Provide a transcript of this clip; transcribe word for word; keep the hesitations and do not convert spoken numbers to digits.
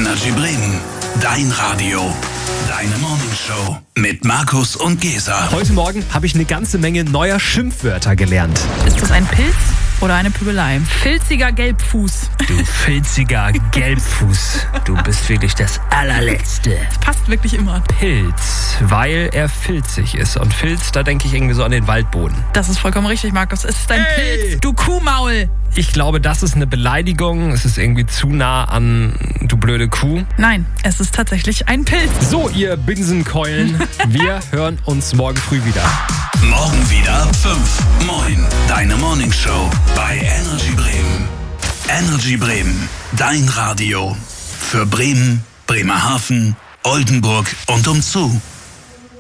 Energy Bremen, dein Radio, deine Morningshow mit Markus und Gesa. Heute Morgen habe ich eine ganze Menge neuer Schimpfwörter gelernt. Ist das ein Pilz oder eine Pöbelei? Filziger Gelbfuß. Du filziger Gelbfuß. Du bist wirklich das allerletzte. Das passt wirklich immer. Pilz, weil er filzig ist. Und Filz, da denke ich irgendwie so an den Waldboden. Das ist vollkommen richtig, Markus. Es ist ein Hey! Pilz. Du Kuhmaul. Ich glaube, das ist eine Beleidigung. Es ist irgendwie zu nah an du blöde Kuh. Nein, es ist tatsächlich ein Pilz. So, ihr Binsenkeulen, wir hören uns morgen früh wieder. Morgen wieder fünf. Moin, deine Morningshow bei Energy Bremen. Energy Bremen, dein Radio. Für Bremen, Bremerhaven, Oldenburg und umzu.